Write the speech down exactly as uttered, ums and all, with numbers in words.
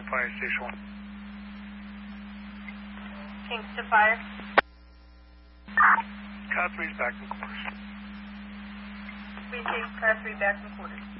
Fire Station one. Kingston Fire. Car three's back in quarters. three six, car three back in quarters.